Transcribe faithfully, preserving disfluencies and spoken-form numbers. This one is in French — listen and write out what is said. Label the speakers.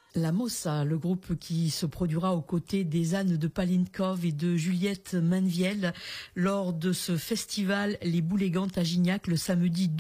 Speaker 1: La Mossa, le groupe qui se produira aux côtés des Anne de Palinkov et de Juliette Mainviel lors de ce festival Les Boulégantes à Gignac le samedi